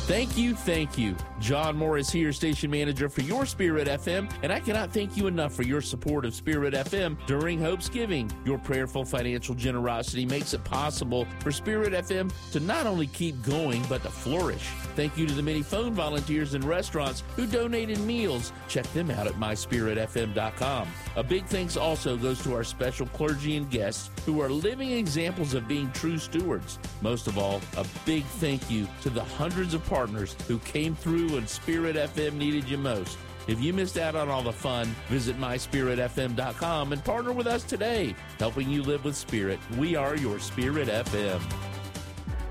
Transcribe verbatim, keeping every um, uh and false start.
Thank you, thank you. John Morris here, station manager for your Spirit F M, and I cannot thank you enough for your support of Spirit F M during Hope's Giving. Your prayerful financial generosity makes it possible for Spirit F M to not only keep going, but to flourish. Thank you to the many phone volunteers and restaurants who donated meals. Check them out at my spirit f m dot com. A big thanks also goes to our special clergy and guests who are living examples of being true stewards. Most of all, a big thank you to the hundreds of partners who came through when Spirit F M needed you most. If you missed out on all the fun, visit my spirit f m dot com and partner with us today, helping you live with Spirit. We are your Spirit F M.